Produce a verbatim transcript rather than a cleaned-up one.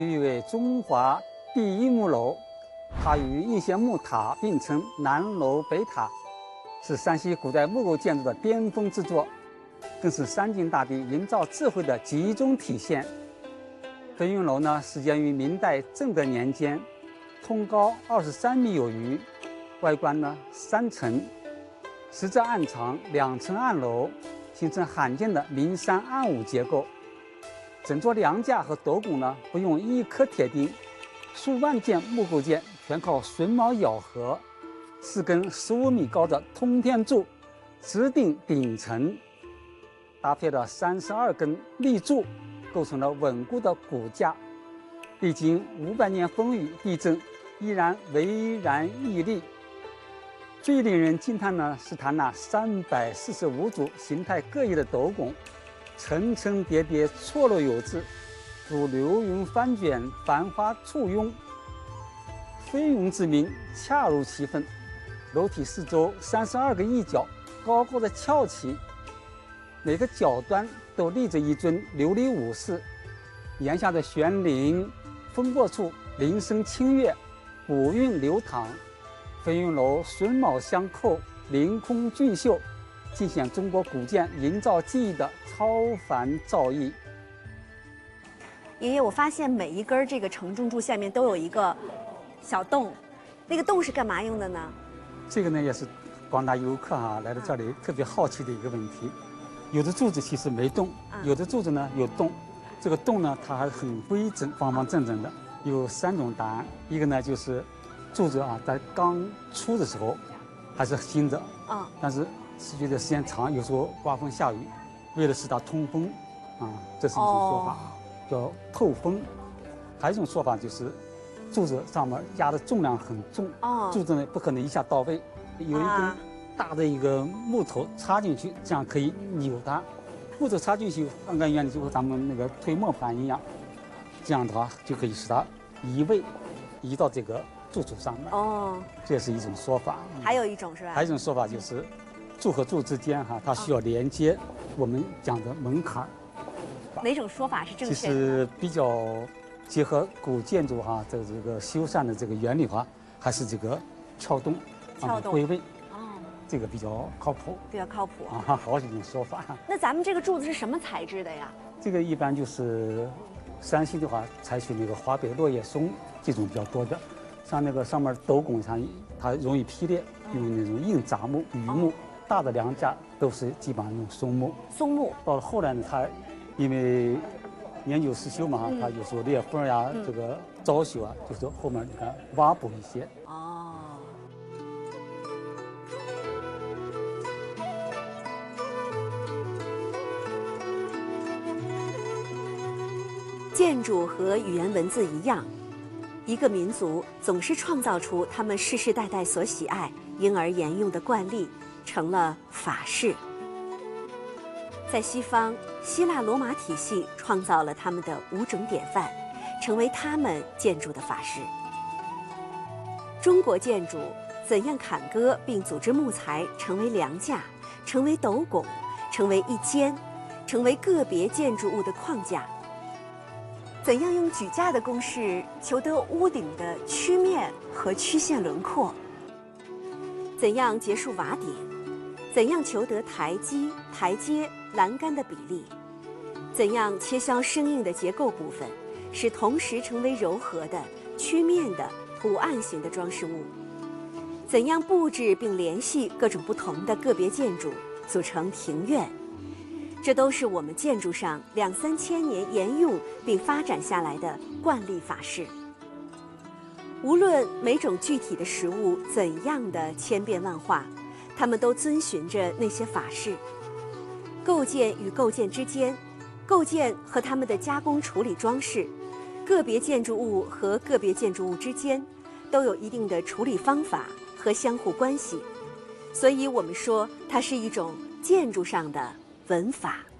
誉为中华第一木楼，它与应县木塔并称南楼北塔，是山西古代木构建筑的巅峰之作，更是山境大地营造智慧的集中体现。飞云楼呢，始建于明代正德年间，通高二十三米有余，外观呢三层，实则暗藏两层暗楼，形成罕见的明山暗五结构。整座梁架和斗拱呢，不用一颗铁钉，数万件木构件全靠榫卯咬合，四根十五米高的通天柱直顶顶层，搭配了三十二根立柱，构成了稳固的骨架。历经五百年风雨地震，依然巍然屹立。最令人惊叹呢，是它那三百四十五组形态各异的斗拱，层层叠叠，错落有致，如流云翻卷，繁花簇拥，飞云之名恰如其分。楼体四周三十二个翼角高高的翘起，每个角端都立着一尊琉璃武士，檐下的悬铃风过处铃声清越，古韵流淌。飞云楼榫卯相扣，凌空俊秀，尽显中国古建营造技艺的超凡造诣。 爷爷，我发现每一根这个承重柱下面都有一个小洞，那个洞是干嘛用的呢？ 这个呢，也是广大游客啊来到这里特别好奇的一个问题。有的柱子其实没洞，有的柱子呢有洞。这个洞呢，它还很规整，方方正正的。有三种答案，一个呢就是柱子啊，在刚出的时候还是新的，啊，但是持续的时间长，有时候刮风下雨，为了使它通风，啊，这是一种说法，哦、叫透风。还有一种说法就是，柱子上面压的重量很重，哦、柱子呢不可能一下到位，有一根大的一个木头插进去，这样可以扭它。木头插进去，按照原理就和咱们那个推磨盘一样，这样的话就可以使它移位，移到这个柱子上面。哦，这是一种说法。 还有一种是吧？ 还有一种说法就是，柱和柱之间哈，它需要连接，我们讲的门槛。 哪种说法是正确的？ 其实比较结合古建筑哈的这个修缮的这个原理的话，还是这个撬洞， 撬洞归位。这个比较靠谱， 比较靠谱啊，好几种说法。 那咱们这个柱子是什么材质的呀？ 这个一般就是山西的话，采取那个华北落叶松这种比较多的，像那个上面斗拱上它容易劈裂，用那种硬杂木、榆木，哦、大的梁架都是基本上用松木。 松木。 到了后来呢，它因为年久失修嘛，嗯、它有时候裂缝呀，嗯、这个遭朽啊，就是后面你看挖补一些。哦。 建筑和语言文字一样，一个民族总是创造出他们世世代代所喜爱、因而沿用的惯例，成了法式。在西方，希腊罗马体系创造了他们的五种典范，成为他们建筑的法式。中国建筑怎样砍割并组织木材成为梁架，成为斗拱，成为一间，成为个别建筑物的框架？怎样用举架的公式求得屋顶的曲面和曲线轮廓？怎样结束瓦顶？怎样求得台基、台阶、栏杆的比例？怎样切削生硬的结构部分，使同时成为柔和的、曲面的、图案型的装饰物？怎样布置并联系各种不同的个别建筑，组成庭院？这都是我们建筑上两三千年沿用并发展下来的惯例法式。无论每种具体的实物怎样的千变万化，它们都遵循着那些法式。构件与构件之间，构件和它们的加工处理装饰，个别建筑物和个别建筑物之间，都有一定的处理方法和相互关系。所以我们说它是一种建筑上的文法。